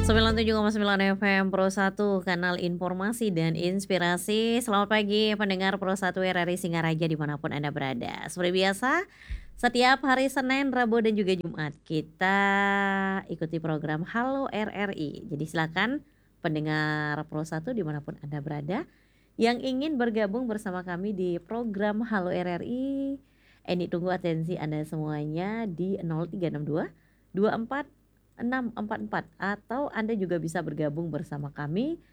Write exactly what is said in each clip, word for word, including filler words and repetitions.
sembilan puluh tujuh koma sembilan F M Pro satu, kanal informasi dan inspirasi. Selamat pagi pendengar Pro satu R R I Singaraja dimanapun Anda berada. Seperti biasa, setiap hari Senin, Rabu, dan juga Jumat kita ikuti program Halo R R I. Jadi silakan pendengar Pro satu dimanapun Anda berada yang ingin bergabung bersama kami di program Halo R R I. Eni tunggu atensi Anda semuanya di nol tiga enam dua dua empat enam empat empat atau Anda juga bisa bergabung bersama kami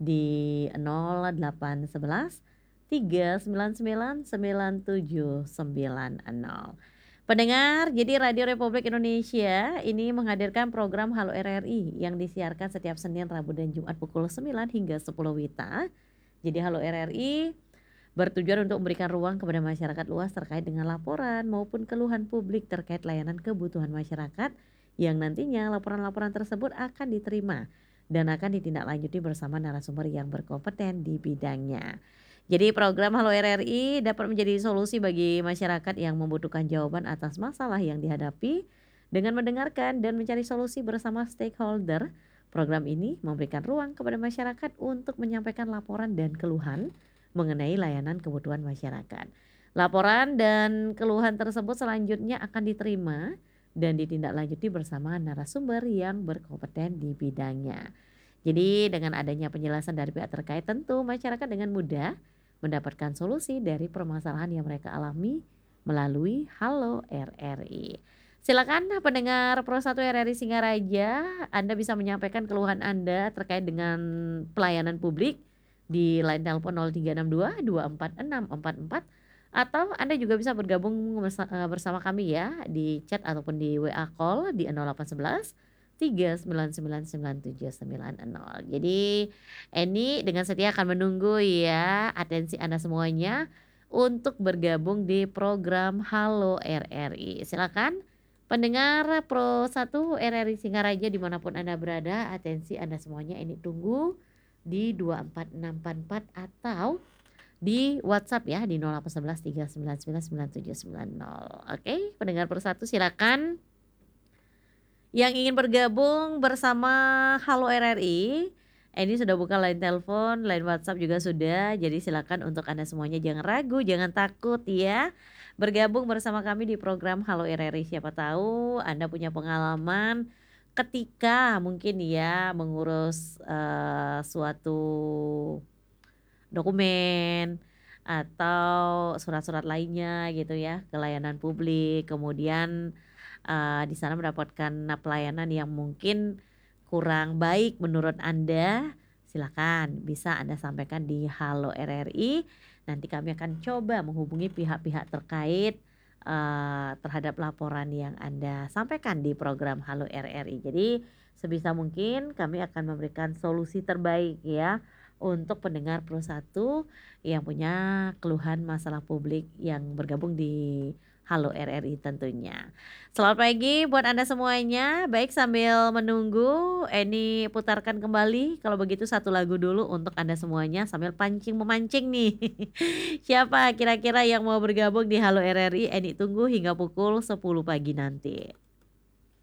di nol delapan satu satu tiga sembilan sembilan sembilan tujuh sembilan nol. Pendengar, jadi Radio Republik Indonesia ini menghadirkan program Halo R R I yang disiarkan setiap Senin, Rabu, dan Jumat pukul sembilan hingga sepuluh Wita. Jadi Halo R R I bertujuan untuk memberikan ruang kepada masyarakat luas terkait dengan laporan maupun keluhan publik terkait layanan kebutuhan masyarakat yang nantinya laporan-laporan tersebut akan diterima dan akan ditindaklanjuti bersama narasumber yang berkompeten di bidangnya. Jadi program Halo R R I dapat menjadi solusi bagi masyarakat yang membutuhkan jawaban atas masalah yang dihadapi dengan mendengarkan dan mencari solusi bersama stakeholder. Program ini memberikan ruang kepada masyarakat untuk menyampaikan laporan dan keluhan mengenai layanan kebutuhan masyarakat. Laporan dan keluhan tersebut selanjutnya akan diterima dan ditindaklanjuti bersama narasumber yang berkompeten di bidangnya. Jadi dengan adanya penjelasan dari pihak terkait tentu masyarakat dengan mudah mendapatkan solusi dari permasalahan yang mereka alami melalui Halo R R I. Silakan pendengar Pro satu R R I Singaraja, Anda bisa menyampaikan keluhan Anda terkait dengan pelayanan publik di line telepon nol tiga enam dua dua empat enam empat empat atau Anda juga bisa bergabung bersa- eh, bersama kami ya di chat ataupun di W A call di nol delapan satu satu tiga sembilan sembilan sembilan tujuh sembilan nol. Jadi Eni dengan setia akan menunggu ya atensi Anda semuanya untuk bergabung di program Halo R R I. Silakan pendengar Pro satu R R I Singaraja dimanapun Anda berada, atensi Anda semuanya Eni tunggu di dua empat enam empat empat atau di WhatsApp ya di nol delapan satu satu tiga sembilan sembilan sembilan tujuh sembilan nol. Oke, pendengar Persatu silakan yang ingin bergabung bersama Halo R R I. Ini sudah buka line telepon, line WhatsApp juga sudah. Jadi silakan untuk Anda semuanya jangan ragu, jangan takut ya. Bergabung bersama kami di program Halo R R I. Siapa tahu Anda punya pengalaman ketika mungkin ya mengurus eh, suatu dokumen atau surat-surat lainnya gitu ya ke layanan publik, kemudian eh, di sana mendapatkan pelayanan yang mungkin kurang baik menurut Anda, silakan bisa Anda sampaikan di Halo R R I. Nanti kami akan coba menghubungi pihak-pihak terkait eh, terhadap laporan yang Anda sampaikan di program Halo R R I. Jadi sebisa mungkin kami akan memberikan solusi terbaik ya untuk pendengar Pro satu yang punya keluhan masalah publik yang bergabung di Halo R R I tentunya. Selamat pagi buat Anda semuanya. Baik, sambil menunggu Eni putarkan kembali kalau begitu satu lagu dulu untuk Anda semuanya sambil pancing memancing nih. Siapa kira-kira yang mau bergabung di Halo R R I? Eni tunggu hingga pukul sepuluh pagi nanti.